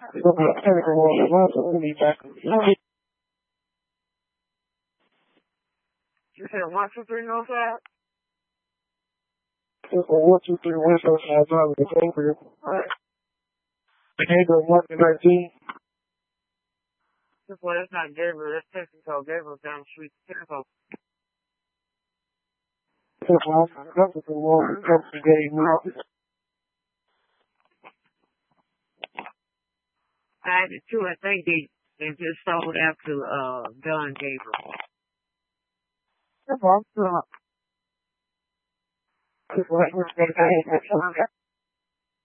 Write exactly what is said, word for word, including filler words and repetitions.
So the technical one was only back. You said one, two, three, no side? Just a one, two, three, one, so five, five, with the over. Alright. Gabriel, one to nineteen. Well, that's not Gabriel, that's Texaco. Gabriel's down the street. Texaco. Texaco, that's the one. That's the game now. I had two, I think they, they just sold out to, uh, Don Gabriel. That's awesome. Just like we're going to